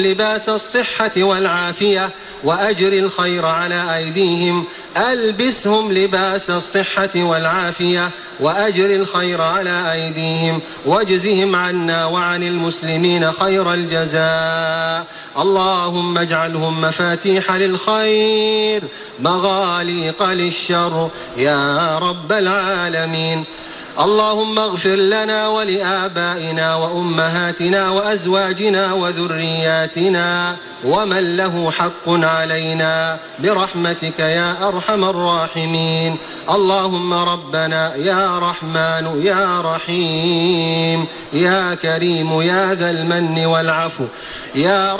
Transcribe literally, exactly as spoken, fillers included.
لباس الصحة والعافية وأجر الخير على أيديهم. ألبسهم لباس الصحة والعافية وأجر الخير على أيديهم، واجزهم عنا وعن المسلمين خير الجزاء. اللهم اجعلهم مفاتيح للخير مغاليق للشر يا رب العالمين. اللهم اغفر لنا ولآبائنا وأمهاتنا وأزواجنا وذرياتنا ومن له حق علينا برحمتك يا أرحم الراحمين. اللهم ربنا يا رحمن يا رحيم يا كريم يا ذا المن والعفو يا